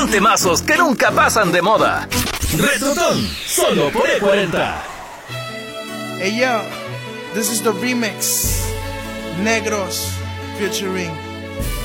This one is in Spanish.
100 temazos que nunca pasan de moda. Retrotón, solo por E40. Hey yo, this is the remix. Negros featuring